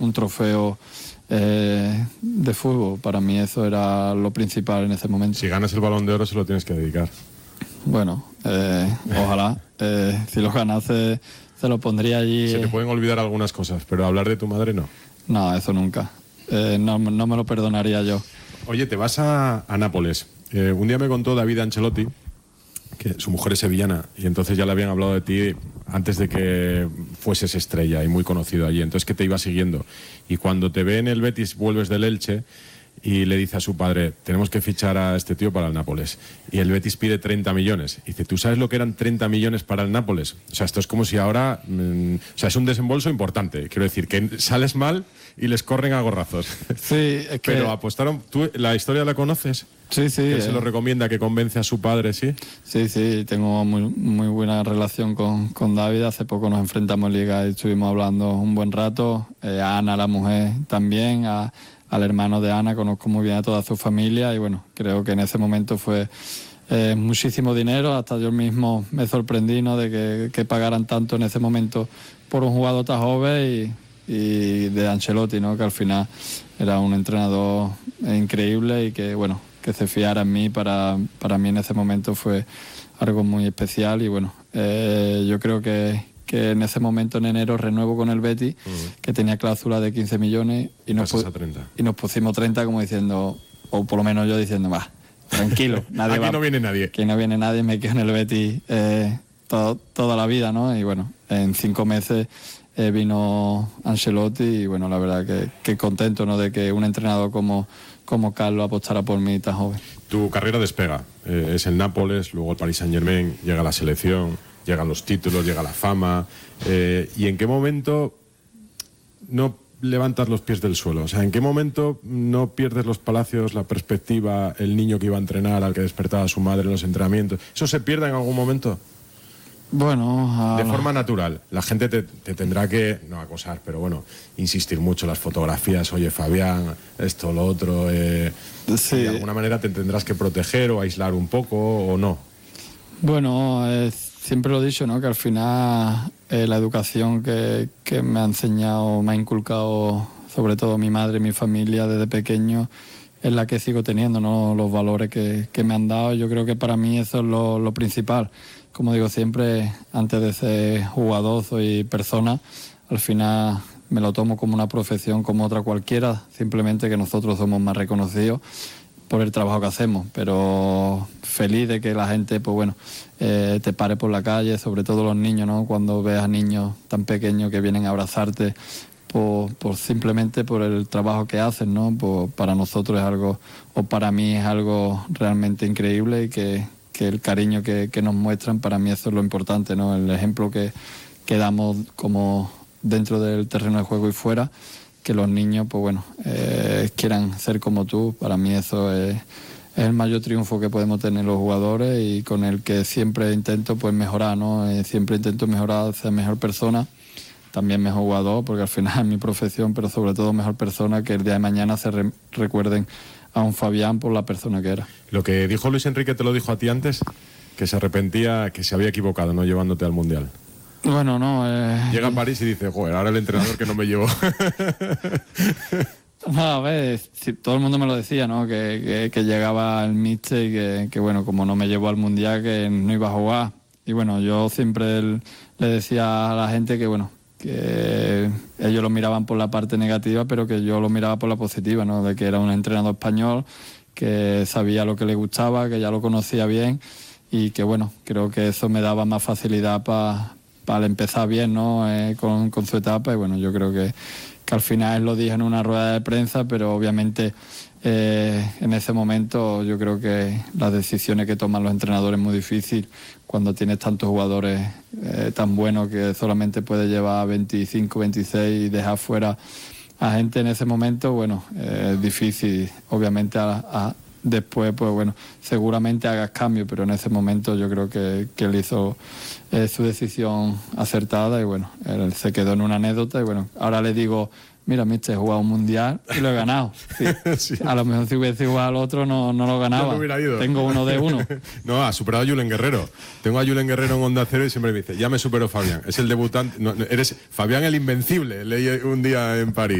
un trofeo de fútbol. Para mí eso era lo principal en ese momento. Si ganas el Balón de Oro se lo tienes que dedicar. Bueno, ojalá. Si lo ganase se lo pondría allí. Se te pueden olvidar algunas cosas, pero hablar de tu madre no. No, eso nunca. No me lo perdonaría yo. Oye, te vas a Nápoles. Un día me contó David Ancelotti que su mujer es sevillana y entonces ya le habían hablado de ti antes de que fueses estrella y muy conocido allí, entonces que te iba siguiendo. Y cuando te ve en el Betis, vuelves del Elche y le dice a su padre, tenemos que fichar a este tío para el Nápoles. Y el Betis pide 30 millones. Y dice, ¿tú sabes lo que eran 30 millones para el Nápoles? O sea, esto es como si ahora... o sea, es un desembolso importante. Quiero decir, que sales mal y les corren a gorrazos. Sí, es que... Pero apostaron... ¿Tú la historia la conoces? Sí, sí. Que él se lo recomienda, que convence a su padre, ¿sí? Sí, sí, tengo muy buena relación con David. Hace poco nos enfrentamos en Liga y estuvimos hablando un buen rato. A Ana, la mujer, también, al hermano de Ana, conozco muy bien a toda su familia y bueno, creo que en ese momento fue muchísimo dinero. Hasta yo mismo me sorprendí, ¿no?, de que pagaran tanto en ese momento por un jugador tan joven y de Ancelotti, ¿no?, que al final era un entrenador increíble y que bueno, que se fiara en mí, para mí en ese momento fue algo muy especial y bueno, yo creo que en ese momento en enero renuevo con el Betis, que tenía cláusula de 15 millones y nos pusimos 30 como diciendo, o por lo menos yo diciendo, va, tranquilo, aquí no viene nadie. Que no viene nadie, me quedo en el Betis toda la vida, ¿no? Y bueno, en 5 meses vino Ancelotti y bueno, la verdad que contento, ¿no?, de que un entrenador como Carlos apostara por mí tan joven. Tu carrera despega, es el Nápoles, luego el Paris Saint-Germain, llega la selección, llegan los títulos, llega la fama. ¿Y en qué momento no levantas los pies del suelo? O sea, ¿en qué momento no pierdes los palacios, la perspectiva, el niño que iba a entrenar, al que despertaba su madre en los entrenamientos? ¿Eso se pierde en algún momento? Bueno, de forma natural. La gente te tendrá que, no acosar, pero bueno, insistir mucho en las fotografías. Oye, Fabián, esto, lo otro. Sí. De alguna manera te tendrás que proteger o aislar un poco, ¿o no? Bueno, siempre lo he dicho, ¿no?, que al final la educación que me ha enseñado, me ha inculcado sobre todo mi madre y mi familia desde pequeño, es la que sigo teniendo, ¿no?, los valores que me han dado. Yo creo que para mí eso es lo principal. Como digo siempre, antes de ser jugador soy persona. Al final me lo tomo como una profesión como otra cualquiera, simplemente que nosotros somos más reconocidos por el trabajo que hacemos, pero feliz de que la gente, pues bueno, te pare por la calle, sobre todo los niños, ¿no?, cuando ves a niños tan pequeños que vienen a abrazarte por simplemente por el trabajo que hacen, ¿no? Para nosotros es algo, o para mí es algo realmente increíble, y que el cariño que nos muestran, para mí eso es lo importante, ¿no? El ejemplo que damos como dentro del terreno de juego y fuera, que los niños, pues bueno, quieran ser como tú. Para mí eso es el mayor triunfo que podemos tener los jugadores, y con el que siempre intento pues mejorar, ¿no? Siempre intento mejorar, ser mejor persona, también mejor jugador, porque al final es mi profesión, pero sobre todo mejor persona, que el día de mañana se recuerden a un Fabián por la persona que era. Lo que dijo Luis Enrique te lo dijo a ti antes, que se arrepentía, que se había equivocado no llevándote al Mundial. Bueno, no... Llega a París y dice, joder, ahora el entrenador que no me llevó. No, a ver, todo el mundo me lo decía, ¿no? Que llegaba el míster y que bueno, como no me llevó al Mundial, que no iba a jugar. Y bueno, yo siempre le decía a la gente que bueno, que ellos lo miraban por la parte negativa, pero que yo lo miraba por la positiva, ¿no? De que era un entrenador español, que sabía lo que le gustaba, que ya lo conocía bien, y que bueno, creo que eso me daba más facilidad para empezar bien, ¿no? Con su etapa. Y bueno, yo creo que al final lo dije en una rueda de prensa, pero obviamente en ese momento yo creo que las decisiones que toman los entrenadores es muy difícil cuando tienes tantos jugadores tan buenos, que solamente puedes llevar 25, 26 y dejar fuera a gente en ese momento. Bueno, es difícil. Obviamente después, pues bueno, seguramente hagas cambio, pero en ese momento yo creo que él hizo su decisión acertada, y bueno, él se quedó en una anécdota. Y bueno, ahora le digo, mira, mister, he jugado un mundial y lo he ganado. Sí. Sí. A lo mejor si hubiese jugado al otro no lo ganaba. No hubiera ido. Tengo 1 de 1. No, ha superado a Julen Guerrero. Tengo a Julen Guerrero en Onda Cero y siempre me dice, ya me superó Fabián. Es el debutante. No, eres Fabián el Invencible, leí un día en París.